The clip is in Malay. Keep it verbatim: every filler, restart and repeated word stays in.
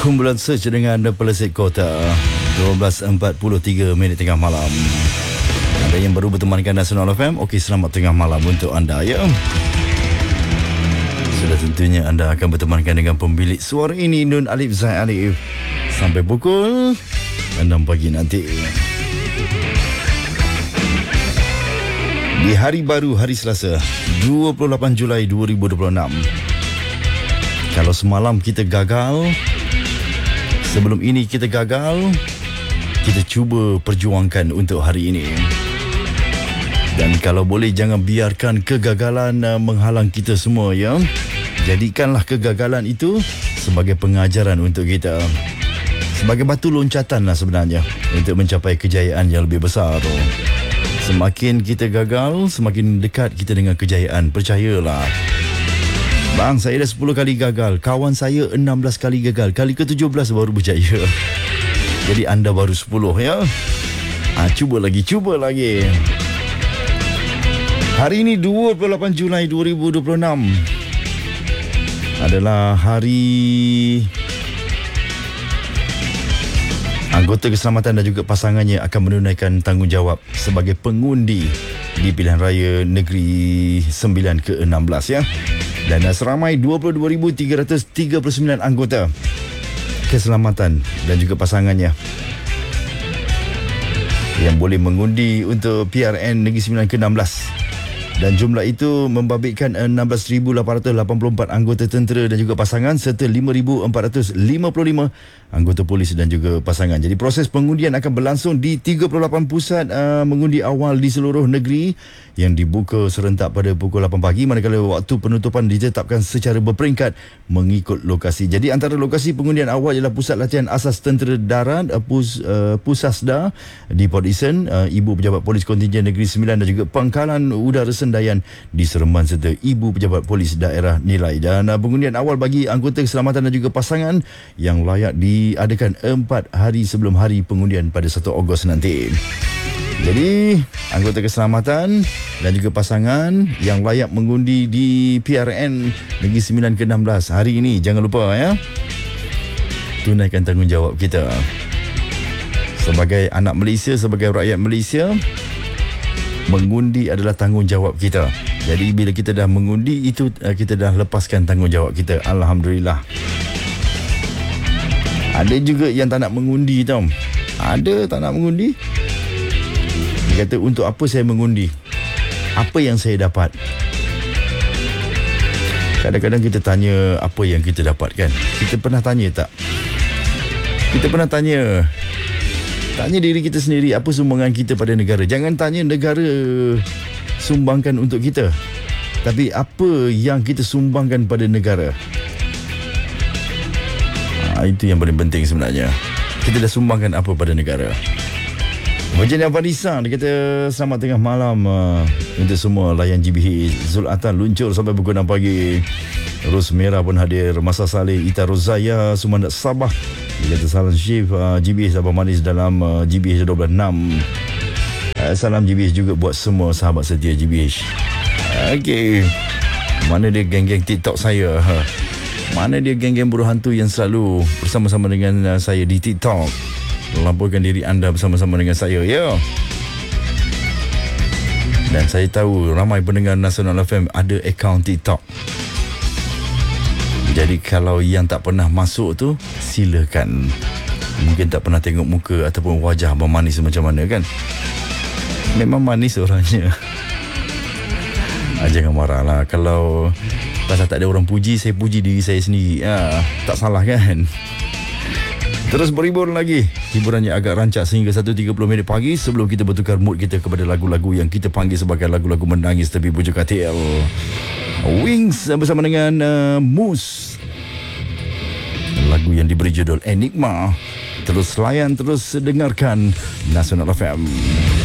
Kumpulan search dengan Pelesit Kota. Dua belas empat puluh tiga minit tengah malam. Ada yang baru bertemankan Nasional F M. Okey, selamat tengah malam untuk anda ya. Sudah tentunya anda akan bertemankan dengan pemilik suara ini, Nun Alif Zaid Alif, sampai pukul enam pagi nanti. Di hari baru, hari Selasa, dua puluh lapan Julai dua ribu dua puluh enam. Kalau semalam kita gagal, sebelum ini kita gagal, kita cuba perjuangkan untuk hari ini. Dan kalau boleh, jangan biarkan kegagalan uh, menghalang kita semua ya. Jadikanlah kegagalan itu sebagai pengajaran untuk kita, sebagai batu loncatan lah sebenarnya untuk mencapai kejayaan yang lebih besar. Semakin kita gagal, semakin dekat kita dengan kejayaan. Percayalah. Bang, saya dah sepuluh kali gagal. Kawan saya enam belas kali gagal. Kali ke tujuh belas baru berjaya. Jadi anda baru sepuluh ya. Ha, cuba lagi, cuba lagi. Hari ini dua puluh lapan Julai dua ribu dua puluh enam adalah hari anggota keselamatan dan juga pasangannya akan menunaikan tanggungjawab sebagai pengundi di pilihan raya negeri sembilan ke enam belas ya. Dan seramai dua puluh dua ribu tiga ratus tiga puluh sembilan anggota keselamatan dan juga pasangannya yang boleh mengundi untuk P R N Negeri sembilan ke enam belas. Dan jumlah itu membabitkan enam belas ribu lapan ratus lapan puluh empat anggota tentera dan juga pasangan serta lima ribu empat ratus lima puluh lima anggota polis dan juga pasangan. Jadi proses pengundian akan berlangsung di tiga puluh lapan pusat uh, mengundi awal di seluruh negeri yang dibuka serentak pada pukul lapan pagi, manakala waktu penutupan ditetapkan secara berperingkat mengikut lokasi. Jadi antara lokasi pengundian awal ialah Pusat Latihan Asas Tentera Darat uh, Pus, uh, Pusasda di Port Dickson, uh, Ibu Pejabat Polis Kontingen Negeri sembilan dan juga Pangkalan Udara Sendayan di Seremban serta Ibu Pejabat Polis Daerah Nilai. Dan uh, pengundian awal bagi anggota keselamatan dan juga pasangan yang layak diadakan empat hari sebelum hari pengundian pada satu Ogos nanti. Jadi anggota keselamatan dan juga pasangan yang layak mengundi di P R N Negeri sembilan ke enam belas hari ini, jangan lupa ya, tunaikan tanggungjawab kita sebagai anak Malaysia, sebagai rakyat Malaysia. Mengundi adalah tanggungjawab kita. Jadi bila kita dah mengundi, itu kita dah lepaskan tanggungjawab kita. Alhamdulillah. Ada juga yang tak nak mengundi tau. Ada tak nak mengundi. Dia kata, untuk apa saya mengundi? Apa yang saya dapat? Kadang-kadang kita tanya apa yang kita dapatkan. Kita pernah tanya tak? Kita pernah tanya Tanya diri kita sendiri, apa sumbangan kita pada negara. Jangan tanya negara sumbangkan untuk kita, tapi apa yang kita sumbangkan pada negara. Ha, itu yang paling penting sebenarnya. Kita dah sumbangkan apa pada negara. Macam yang Vanessa, dia kata selamat tengah malam uh, untuk semua layan G B H. Zul Atan luncur sampai pukul enam pagi. Ros Merah pun hadir. Masa Saleh, Ita Rozaya, Sumandat Sabah. Dia kata salam Syif uh, G B H Sabah Manis dalam uh, G B H dua belas enam. uh, Salam G B H juga buat semua sahabat setia G B H. Okey, mana dia geng-geng TikTok saya? Ha. Mana dia geng-geng buruh hantu yang selalu bersama-sama dengan uh, saya di TikTok? Lampirkan diri anda bersama-sama dengan saya ya. Dan saya tahu ramai pendengar Nasional F M ada akaun TikTok. Jadi kalau yang tak pernah masuk tu, silakan. Mungkin tak pernah tengok muka ataupun wajah Abang Manis macam mana kan. Memang manis orangnya. ah, Jangan marahlah. Kalau pasal tak ada orang puji, saya puji diri saya sendiri. ah, Tak salah kan. Terus berhibur lagi. Hiburannya agak rancak sehingga satu tiga puluh minit pagi sebelum kita bertukar mood kita kepada lagu-lagu yang kita panggil sebagai lagu-lagu menangis tepi bujuk katil. Wings bersama dengan uh, Mus. Lagu yang diberi judul Enigma. Terus layan, terus dengarkan Nasional F M.